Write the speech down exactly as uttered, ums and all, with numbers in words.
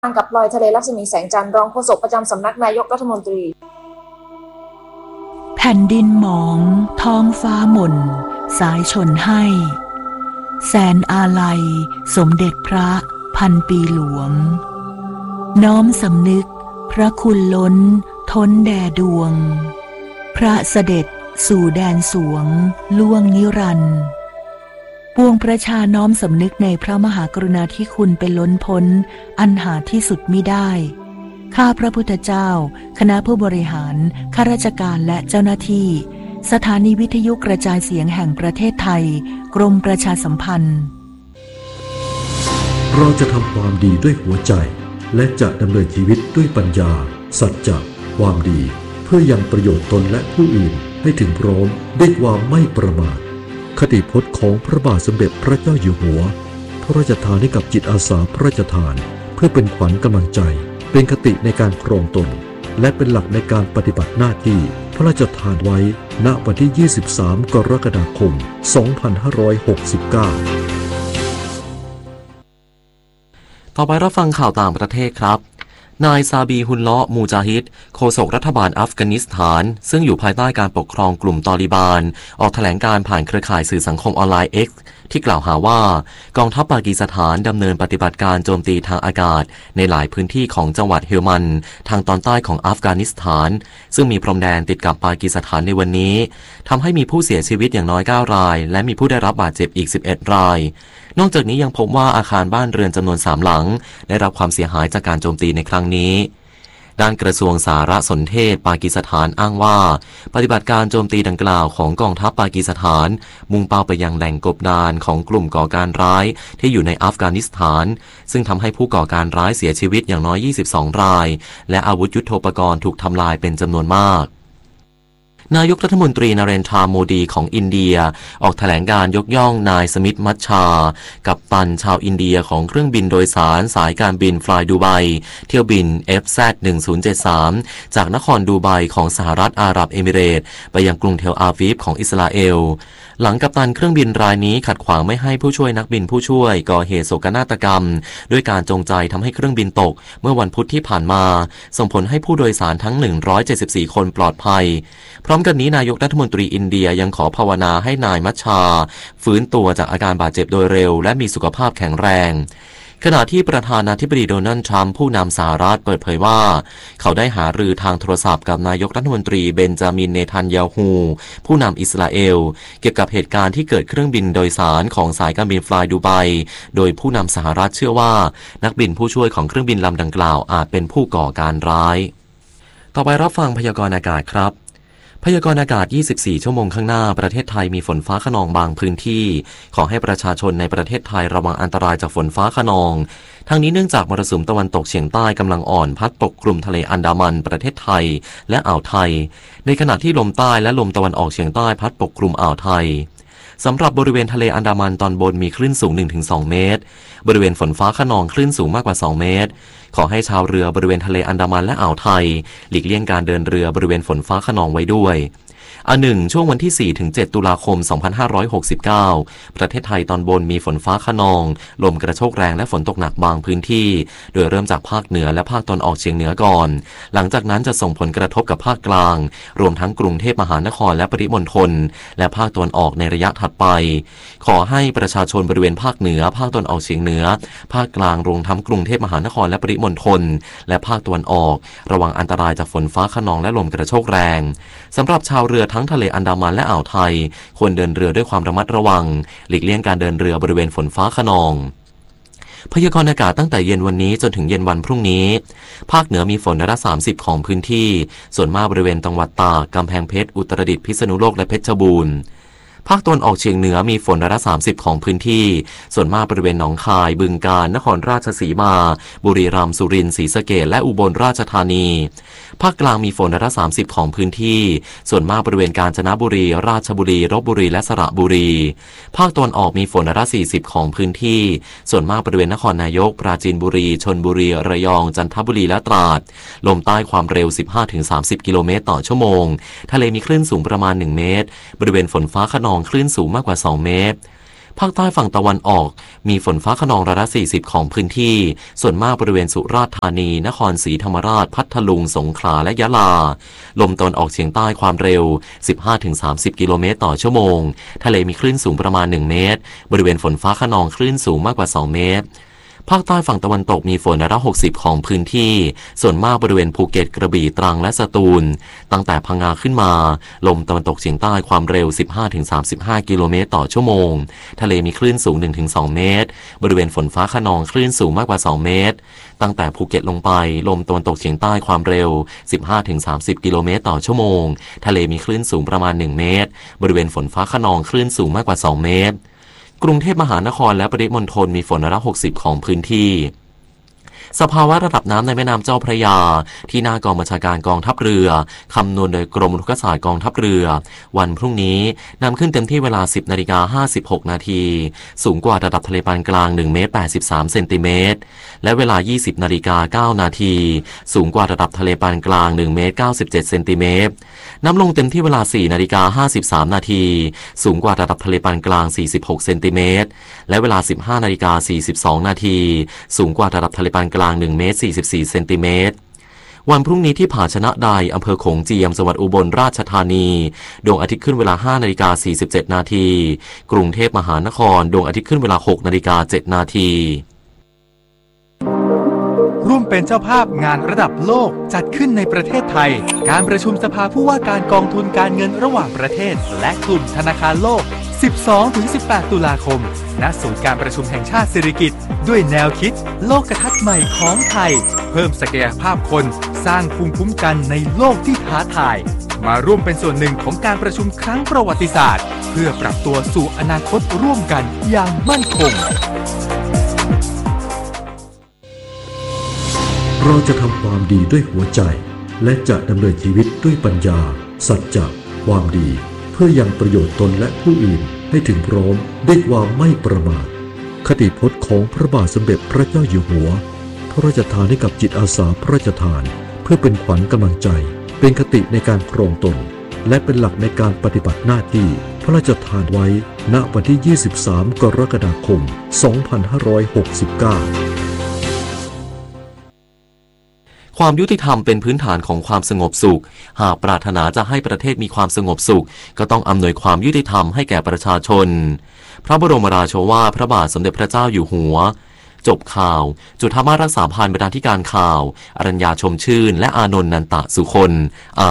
กับพลอยทะเลรัศมีแสงจันทร์รองโฆษกประจำสำนักนายกรัฐมนตรีแผ่นดินหมองท้องฟ้าหม่นสายชนให้แสนอาลัยสมเด็จพระพันปีหลวงน้อมสำนึกพระคุณล้นท้นแด่ดวงพระเสด็จสู่แดนสวงล่วงนิรันดร์ปวงประชาน้อมสำนึกในพระมหากรุณาธิคุณเป็นล้นพ้นอันหาที่สุดมิได้ข้าพระพุทธเจ้าคณะผู้บริหารข้าราชการและเจ้าหน้าที่สถานีวิทยุกระจายเสียงแห่งประเทศไทยกรมประชาสัมพันธ์เราจะทำความดีด้วยหัวใจและจะดำเนินชีวิตด้วยปัญญาสัจจะความดีเพื่อยังประโยชน์ตนและผู้อื่นให้ถึงพร้อมด้วยความไม่ประมาทคติพจน์ของพระบาทสมเด็จพระเจ้าอยู่หัวพระราชทานให้กับจิตอาสาพระราชทานเพื่อเป็นขวัญกำลังใจเป็นคติในการครองตนและเป็นหลักในการปฏิบัติหน้าที่พระราชทานไว้ณวันที่ยี่สิบสามกรกฎาคมสองพันห้าร้อยหกสิบเก้าต่อไปรับฟังข่าวต่างประเทศครับนายซาบีฮุลเลาะห์มูจาฮิดโฆษกรัฐบาลอัฟกานิสถานซึ่งอยู่ภายใต้การปกครองกลุ่มตอลิบานออกแถลงการผ่านเครือข่ายสื่อสังคมออนไลน์ X ที่กล่าวหาว่ากองทัพปากีสถานดำเนินปฏิบัติการโจมตีทางอากาศในหลายพื้นที่ของจังหวัดเฮลมันด์ทางตอนใต้ของอัฟกานิสถานซึ่งมีพรมแดนติดกับปากีสถานในวันนี้ทำให้มีผู้เสียชีวิตอย่างน้อยเก้ารายและมีผู้ได้รับบาดเจ็บอีกสิบเอ็ดรายนอกจากนี้ยังพบว่าอาคารบ้านเรือนจำนวนสามหลังได้รับความเสียหายจากการโจมตีในครั้งนี้ด้านกระทรวงสารสนเทศปากีสถานอ้างว่าปฏิบัติการโจมตีดังกล่าวของกองทัพปากีสถานมุ่งเป้าไปยังแหล่งกบดานของกลุ่มก่อการร้ายที่อยู่ในอัฟกานิสถานซึ่งทำให้ผู้ก่อการร้ายเสียชีวิตอย่างน้อยยี่สิบสองรายและอาวุธยุทโธปกรณ์ถูกทำลายเป็นจำนวนมากนายกรัฐมนตรีนเรนทราโมดีของอินเดียออกแถลงการยกย่องนายสมิธมัชชากัปตันชาวอินเดียของเครื่องบินโดยสารสายการบินฟลายดูไบเที่ยวบิน เอฟ แซด หนึ่งศูนย์เจ็ดสาม จากนครดูไบของสหรัฐอาหรับเอมิเรตส์ไปยังกรุงเทลอาวีฟของอิสราเอลหลังกัปตันเครื่องบินรายนี้ขัดขวางไม่ให้ผู้ช่วยนักบินผู้ช่วยก่อเหตุโศกนาฏกรรมด้วยการจงใจทำให้เครื่องบินตกเมื่อวันพุธที่ผ่านมาส่งผลให้ผู้โดยสารทั้งหนึ่งร้อยเจ็ดสิบสี่คนปลอดภัยพร้อมกันนี้นายกรัฐมนตรีอินเดียยังขอภาวนาให้นายมัชชาฟื้นตัวจากอาการบาดเจ็บโดยเร็วและมีสุขภาพแข็งแรงขณะที่ประธานาธิบดีโดนัลด์ทรัมป์ผู้นำสหรัฐเปิดเผยว่าเขาได้หารือทางโทรศัพท์กับนายกรัฐมนตรีเบนจามินเนทันยาฮูผู้นำอิสราเอลเกี่ยวกับเหตุการณ์ที่เกิดเครื่องบินโดยสารของสายการบินฟลายดูไบโดยผู้นำสหรัฐเชื่อว่านักบินผู้ช่วยของเครื่องบินลำดังกล่าวอาจเป็นผู้ก่อการร้ายต่อไปรับฟังพยากรณ์อากาศครับพยากรณ์อากาศยี่สิบสี่ชั่วโมงข้างหน้าประเทศไทยมีฝนฟ้าคะนองบางพื้นที่ขอให้ประชาชนในประเทศไทยระวังอันตรายจากฝนฟ้าคะนองทั้งนี้เนื่องจากมรสุมตะวันตกเฉียงใต้กำลังอ่อนพัดปกคลุมทะเลอันดามันประเทศไทยและอ่าวไทยในขณะที่ลมใต้และลมตะวันออกเฉียงใต้พัดปกคลุมอ่าวไทยสำหรับบริเวณทะเลอันดามันตอนบนมีคลื่นสูง หนึ่งถึงสอง เมตรบริเวณฝนฟ้าคะนองคลื่นสูงมากกว่าสองเมตรขอให้ชาวเรือบริเวณทะเลอันดามันและอ่าวไทยหลีกเลี่ยงการเดินเรือบริเวณฝนฟ้าคะนองไว้ด้วยอันหนึ่งช่วงวันที่ สี่ถึงเจ็ด ตุลาคม สองพันห้าร้อยหกสิบเก้า ประเทศไทยตอนบนมีฝนฟ้าคะนองลมกระโชกแรงและฝนตกหนักบางพื้นที่โดยเริ่มจากภาคเหนือและภาคตะวันออกเฉียงเหนือก่อนหลังจากนั้นจะส่งผลกระทบกับภาคกลางรวมทั้งกรุงเทพมหานครและปริมณฑลและภาคตะวันออกในระยะถัดไปขอให้ประชาชนบริเวณภาคเหนือภาคตะวันออกเฉียงเหนือภาคกลางรวมทั้งกรุงเทพมหานครและปริมณฑลและภาคตะวันออกระวังอันตรายจากฝนฟ้าคะนองและลมกระโชกแรงสำหรับชาวเรือทั้งทะเลอันดามันและอ่าวไทยควรเดินเรือด้วยความระมัดระวังหลีกเลี่ยงการเดินเรือบริเวณฝนฟ้าคะนองพยากรณ์อากาศตั้งแต่เย็นวันนี้จนถึงเย็นวันพรุ่งนี้ภาคเหนือมีฝนร้อยละสามสิบของพื้นที่ส่วนมากบริเวณจังหวัดตากกำแพงเพชรอุตรดิตถ์พิษณุโลกและเพชรบูรณ์ภาคตะวันออกเฉียงเหนือมีฝนร้อยละสามสิบของพื้นที่ส่วนมากบริเวณหนองคายบึงกาฬนครราชสีมาบุรีรัมย์สุรินทร์ศรีสะเกษและอุบลราชธานีภาคกลางมีฝนร้อยละสามสิบของพื้นที่ส่วนมากบริเวณกาญจนบุรีราชบุรีลพบุรีและสระบุรีภาคตะวันออกมีฝนร้อยละสี่สิบของพื้นที่ส่วนมากบริเวณนครนายกปราจีนบุรีชลบุรีระยองจันทบุรีและตราดลมใต้ความเร็ว สิบห้าถึงสามสิบ กิโลเมตรต่อชั่วโมงทะเลมีคลื่นสูงประมาณหนึ่งเมตรบริเวณฝนฟ้าคะนองคลื่นสูงมากกว่าสองเมตรภาคใต้ฝั่งตะวันออกมีฝนฟ้าคะนองร้อยละสี่สิบของพื้นที่ส่วนมากบริเวณสุราษฎร์ธานีนครศรีธรรมราชพัทลุงสงขลาและยะลาลมตะวันออกเฉียงใต้ความเร็ว สิบห้าถึงสามสิบ กิโลเมตรต่อชั่วโมงทะเลมีคลื่นสูงประมาณหนึ่งเมตรบริเวณฝนฟ้าคะนองคลื่นสูงมากกว่าสองเมตรภาคใต้ฝั่งตะวันตกมีฝนร้อยละหกสิบของพื้นที่ส่วนมากบริเวณภูเก็ตกระบี่ตรังและสตูลตั้งแต่พังงาขึ้นมาลมตะวันตกเฉียงใต้ความเร็ว สิบห้าถึงสามสิบห้า กิโลเมตรต่อชั่วโมงทะเลมีคลื่นสูง หนึ่งถึงสอง เมตรบริเวณฝนฟ้าคะนองคลื่นสูงมากกว่าสองเมตรตั้งแต่ภูเก็ตลงไปลมตะวันตกเฉียงใต้ความเร็ว สิบห้าถึงสามสิบ กิโลเมตรต่อชั่วโมงทะเลมีคลื่นสูงประมาณหนึ่งเมตรบริเวณฝนฟ้าคะนองคลื่นสูงมากกว่าสองเมตรกรุงเทพมหานครและปริมณฑลมีฝนร้อยละหกสิบของพื้นที่สภาวะระดับน้ำในแม่น้ำเจ้าพระยาที่หน้ากองบัญชาการกองทัพเรือคำนวณโดยกรมอุทกศาสตร์กองทัพเรือวันพรุ่งนี้น้ำขึ้นเต็มที่เวลา สิบนาฬิกาห้าสิบหกนาทีสูงกว่าระดับทะเลปานกลางหนึ่งเมตรแปดสิบสามเซนติเมตรและเวลา ยี่สิบนาฬิกาเก้านาทีสูงกว่าระดับทะเลปานกลางหนึ่งเมตรเก้าสิบเจ็ดเซนติเมตรน้ำลงเต็มที่เวลา สี่นาฬิกาห้าสิบสามนาทีสูงกว่าระดับทะเลปานกลางสี่สิบหกเซนติเมตรและเวลา สิบห้านาฬิกาสี่สิบสองนาทีสูงกว่าระดับทะเลปานกลางหนึ่งเมตรสี่สิบสี่เซนติเมตรวันพรุ่งนี้ที่ผาชนะใดอำเภอโขงเจียมจังหวัดอุบลราชธานีดวงอาทิตย์ขึ้นเวลา ห้านาฬิกาสี่สิบเจ็ดนาทีกรุงเทพมหานครดวงอาทิตย์ขึ้นเวลา หกนาฬิกาเจ็ดนาทีร่วมเป็นเจ้าภาพงานระดับโลกจัดขึ้นในประเทศไทยการประชุมสภาผู้ว่าการกองทุนการเงินระหว่างประเทศและกลุ่มธนาคารโลก สิบสองถึงสิบแปด ตุลาคมณศูนย์การประชุมแห่งชาติสิริกิติ์ด้วยแนวคิดโลกทัศน์ใหม่ของไทยเพิ่มศักยภาพคนสร้างภูมิคุ้มกันในโลกที่ท้าทายมาร่วมเป็นส่วนหนึ่งของการประชุมครั้งประวัติศาสตร์เพื่อปรับตัวสู่อนาคตร่วมกันอย่างมั่นคงเราจะทำความดีด้วยหัวใจและจะดำเนินชีวิตด้วยปัญญาสัจจะความดีเพื่อยังประโยชน์ตนและผู้อื่นให้ถึงพร้อมด้วยความไม่ประมาทคติพจน์ของพระบาทสมเด็จพระเจ้าอยู่หัวพระราชทานให้กับจิตอาสาพระราชทานเพื่อเป็นขวัญกำลังใจเป็นคติในการครองตนและเป็นหลักในการปฏิบัติหน้าที่พระราชทานไว้ณวันที่ยี่สิบสามกรกฎาคมสองพันห้าร้อยหกสิบเก้าความยุติธรรมเป็นพื้นฐานของความสงบสุขหากปรารถนาจะให้ประเทศมีความสงบสุขก็ต้องอำนวยความยุติธรรมให้แก่ประชาชนพระบรมราโชวาทพระบาทสมเด็จพระเจ้าอยู่หัวจบข่าวจุฑามาสรักษาพันธ์บรรณาธิการข่าวอรัญญาชมชื่นและอานนท์นันตะสุคน